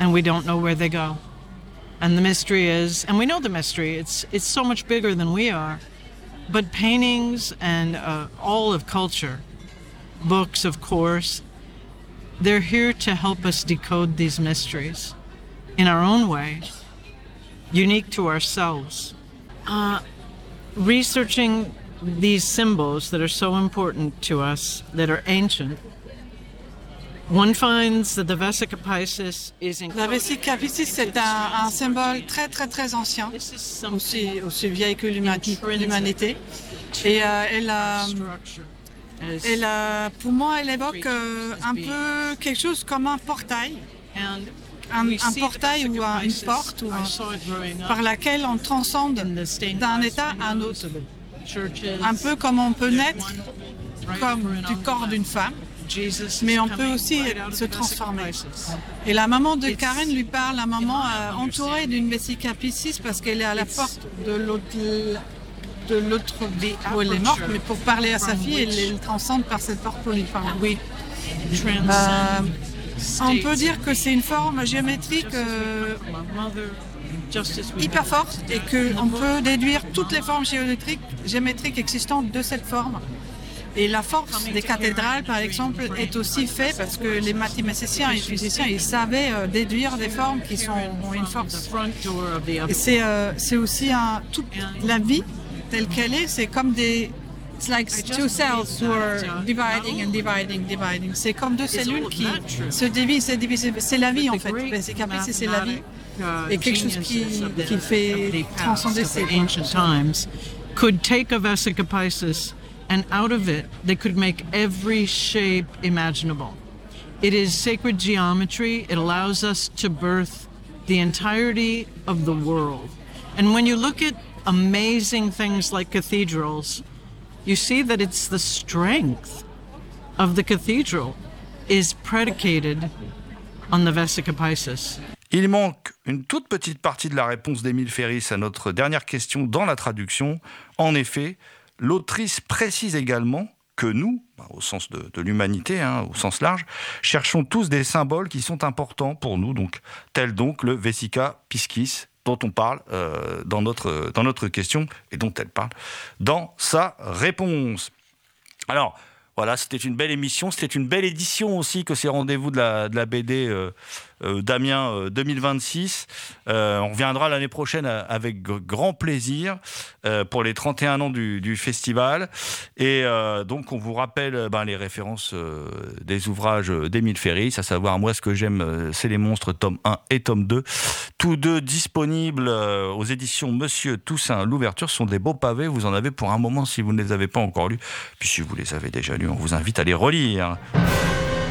and we don't know where they go. And the mystery is, and we know the mystery, it's so much bigger than we are. But paintings and all of culture, books, of course, they're here to help us decode these mysteries in our own way, unique to ourselves. Researching these symbols that are so important to us, that are ancient, one finds that the Vesica Piscis is La Vesica Piscis, c'est un symbole très très très ancien, aussi vieille que l'humanité. Et pour moi, elle évoque un peu quelque chose comme un portail. Un portail ou une porte par laquelle on transcende d'un état à un autre. Un peu comme on peut naître comme du corps d'une femme, mais on peut aussi se transformer. Et la maman de Karen lui parle, la maman entourée d'une Vesica Piscis parce qu'elle est à la porte de l'autre où elle est morte, mais pour parler à sa fille, elle transcende par cette porte pour lui parler. On peut dire que c'est une forme géométrique hyper forte et qu'on peut déduire toutes les formes géométriques existantes de cette forme. Et la force des cathédrales, par exemple, est aussi faite parce que les mathématiciens et les physiciens, ils savaient déduire des formes qui ont une force. Et c'est aussi toute la vie telle qu'elle est, c'est comme it's like two cells who are dividing and dividing. C'est comme deux cellules qui se divisent. C'est la vie en fait. Vesica Piscis, c'est la vie. Et quelque chose qui fait transcender ces ancient times could take a Vesica Piscis and out of it they could make every shape imaginable. It is sacred geometry. It allows us to birth the entirety of the world. And when you look at amazing things like cathedrals, you see that it's the strength of the cathedral is predicated on the Vesica Piscis. Il manque une toute petite partie de la réponse d'Émile Ferris à notre dernière question dans la traduction. En effet, l'autrice précise également que nous, au sens de l'humanité, au sens large, cherchons tous des symboles qui sont importants pour nous, tels donc le Vesica Piscis, dont on parle dans notre question et dont elle parle dans sa réponse. Alors, voilà, c'était une belle émission, c'était une belle édition aussi que ces rendez-vous de la BD d'Amiens 2026. On reviendra l'année prochaine avec grand plaisir pour les 31 ans du festival. Et donc, on vous rappelle les références des ouvrages d'Émile Ferris, à savoir Moi, ce que j'aime, c'est les monstres, tome 1 et tome 2. Tous deux disponibles aux éditions Monsieur Toussaint. L'ouverture sont des beaux pavés. Vous en avez pour un moment si vous ne les avez pas encore lus. Puis si vous les avez déjà lus, on vous invite à les relire.